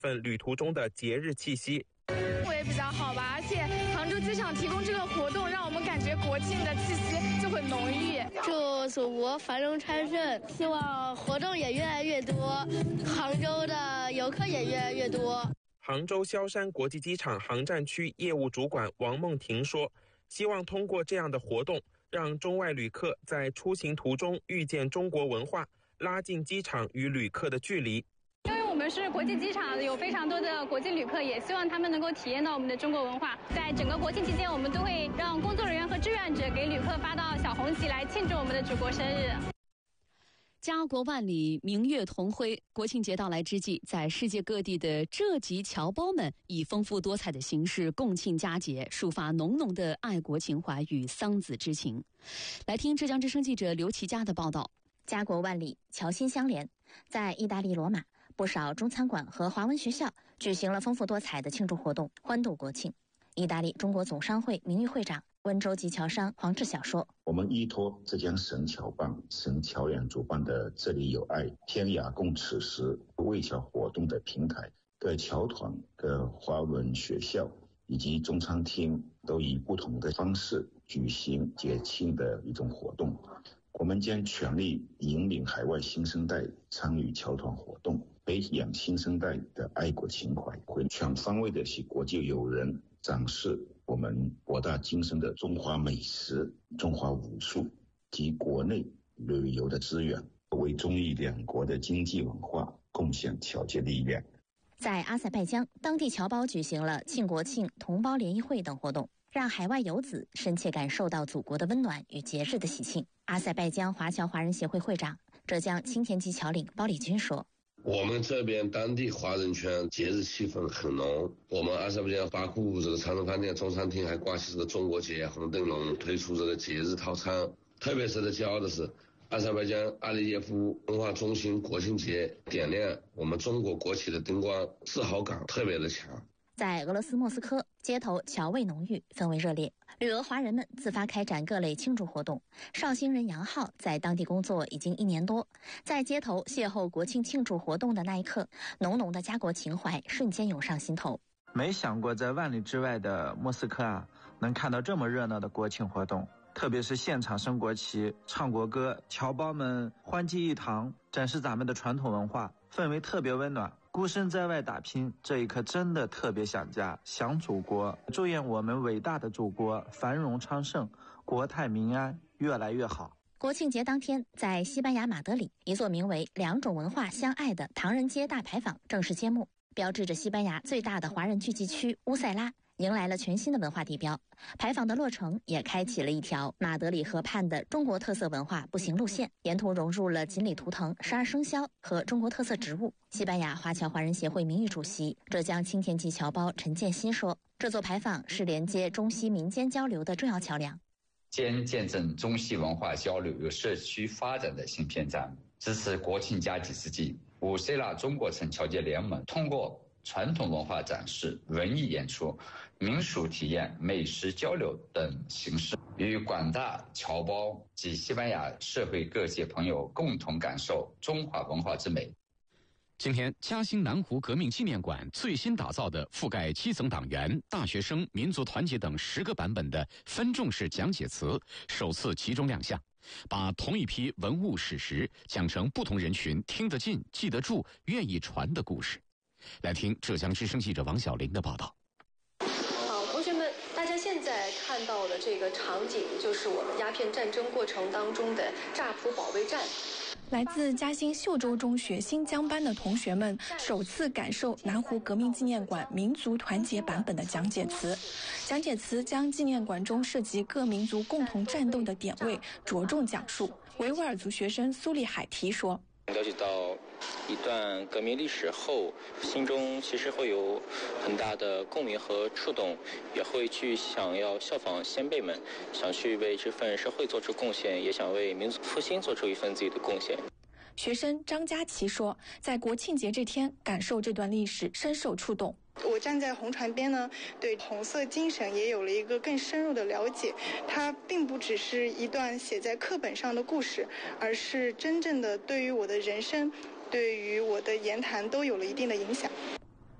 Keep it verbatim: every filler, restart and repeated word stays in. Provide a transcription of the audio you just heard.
份旅途中的节日气息。 我也比较好吧，而且杭州机场提供这个活动，让我们感觉国庆的气息就很浓郁。 祝祖国繁荣昌盛，希望活动也越来越多，杭州的游客也越来越多。 杭州萧山国际机场航站区业务主管王梦婷说，希望通过这样的活动，让中外旅客在出行途中遇见中国文化，拉近机场与旅客的距离。 因为我们是国际机场，有非常多的国际旅客，也希望他们能够体验到我们的中国文化。在整个国庆期间，我们都会让工作人员和志愿者给旅客发到小红旗，来庆祝我们的祖国生日。 家国万里，明月同辉。国庆节到来之际，在世界各地的浙籍侨胞们以丰富多彩的形式共庆佳节，抒发浓浓的爱国情怀与桑梓之情。来听浙江之声记者刘琦佳的报道。 家国万里，侨心相连。在意大利罗马，不少中餐馆和华文学校举行了丰富多彩的庆祝活动，欢度国庆。意大利中国总商会名誉会长、温州籍侨商黄志晓说， 我们依托浙江省侨办、省侨联主办的这里有爱天涯共此时为侨活动的平台，各侨团、各华文学校以及中餐厅都以不同的方式举行节庆的一种活动。我们将全力引领海外新生代参与侨团活动，培养新生代的爱国情怀，会全方位的使国际友人展示我们博大精深的中华美食、中华武术及国内旅游的资源，为中意两国的经济文化贡献侨界力量。 在阿塞拜疆，当地侨胞举行了庆国庆、同胞联谊会等活动，让海外游子深切感受到祖国的温暖与节日的喜庆。阿塞拜疆华侨华人协会会长、浙江青田籍侨领包礼军说， 我们这边当地华人圈节日气氛很浓，我们阿塞拜疆巴库这个长城饭店中餐厅还挂起这个中国结红灯笼，推出这个节日套餐。特别值得骄傲的是，阿塞拜疆阿里耶夫文化中心国庆节点亮我们中国国旗的灯光，自豪感特别的强。 在俄罗斯莫斯科，街头侨味浓郁，氛围热烈，旅俄华人们自发开展各类庆祝活动。绍兴人杨浩在当地工作已经一年多，在街头邂逅国庆庆祝活动的那一刻，浓浓的家国情怀瞬间涌上心头。 没想过在万里之外的莫斯科啊，能看到这么热闹的国庆活动，特别是现场升国旗、唱国歌，侨胞们欢聚一堂，展示咱们的传统文化，氛围特别温暖。孤身在外打拼，这一刻真的特别想家，想祖国。祝愿我们伟大的祖国繁荣昌盛，国泰民安，越来越好。 国庆节当天，在西班牙马德里，一座名为两种文化相爱的唐人街大牌坊正式揭幕，标志着西班牙最大的华人聚集区乌塞拉迎来了全新的文化地标。牌坊的落成也开启了一条马德里河畔的中国特色文化步行路线，沿途融入了锦鲤图腾、十二生肖和中国特色植物。西班牙华侨华人协会名誉主席、浙江青田籍侨胞陈建新说，这座牌坊是连接中西民间交流的重要桥梁， 兼见证中西文化交流与社区发展的新篇章。支持国庆佳节之际，乌塞拉中国城侨界联盟通过传统文化展示、文艺演出、民俗体验、美食交流等形式，与广大侨胞及西班牙社会各界朋友共同感受中华文化之美。 今天，嘉兴南湖革命纪念馆最新打造的覆盖基层党员、大学生、民族团结等十个版本的分众式讲解词首次集中亮相，把同一批文物史实讲成不同人群听得进、记得住、愿意传的故事。来听浙江之声记者王小玲的报道。 好，同学们，大家现在看到的这个场景就是我们鸦片战争过程当中的乍浦保卫战。 来自嘉兴秀州中学新疆班的同学们首次感受南湖革命纪念馆民族团结版本的讲解词。讲解词将纪念馆中涉及各民族共同战斗的点位着重讲述。维吾尔族学生苏利海提说， 了解到一段革命历史后，心中其实会有很大的共鸣和触动，也会去想要效仿先辈们，想去为这份社会做出贡献，也想为民族复兴做出一份自己的贡献。 学生张佳琪说，在国庆节这天感受这段历史深受触动。 我站在红船边呢，对红色精神也有了一个更深入的了解。它并不只是一段写在课本上的故事，而是真正的对于我的人生，对于我的言谈都有了一定的影响。